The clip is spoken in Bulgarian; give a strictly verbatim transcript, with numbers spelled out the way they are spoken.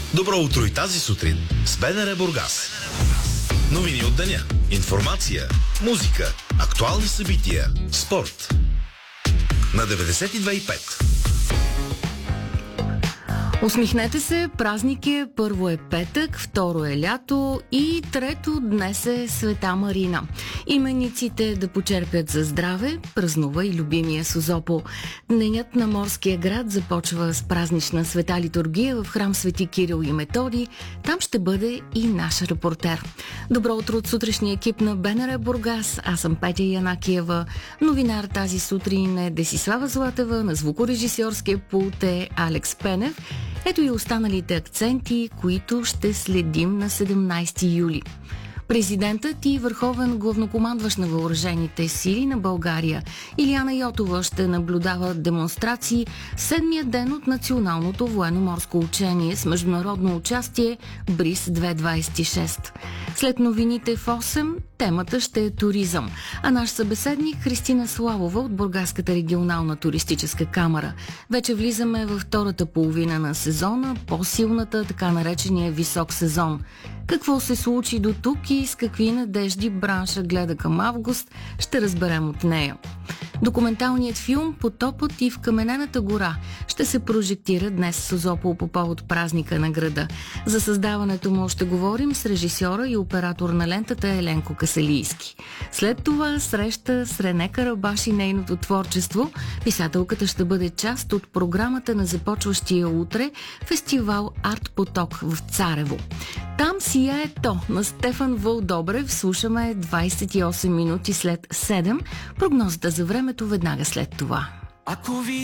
Добро утро и тази сутрин с БНР Бургас. Новини от деня, информация, музика, актуални събития, спорт. На деветдесет и две и пет. Усмихнете се, празник е, първо е петък, второ е лято и трето днес е Света Марина. Имениците да почерпят за здраве, празнува и любимия Созопол. Денят на морския град започва с празнична света литургия в храм Свети Кирил и Методий. Там ще бъде и наш репортер. Добро утро от сутрешния екип на БНР Бургас. Аз съм Петя Янакиева. Новинар тази сутрин е Десислава Златева, на звукорежисьорския пулт е Алекс Пенев. Ето и останалите акценти, които ще следим на седемнайсети юли. Президентът и върховен главнокомандващ на въоръжените сили на България Илияна Йотова ще наблюдава демонстрации седмия ден от националното военно-морско учение с международно участие Бриз две хиляди двайсет и шеста. След новините в осем темата ще е туризъм, а наш събеседник Христина Славова от Бургаската регионална туристическа камара. Вече влизаме във втората половина на сезона, по-силната, така наречения висок сезон. Какво се случи до тук и с какви надежди бранша гледа към август, ще разберем от нея. Документалният филм "Потопът и в каменената гора" ще се прожектира днес в Созопол по повод празника на града. За създаването му ще говорим с режисьора и оператор на лентата Еленко Каселийски. След това среща с Рене Карабаш и нейното творчество. Писателката ще бъде част от програмата на започващия утре фестивал Арт Поток в Царево. Там сияе то на Стефан Вълдобрев. Слушаме двайсет и осем минути след седем. Прогнозата за времето веднага след това.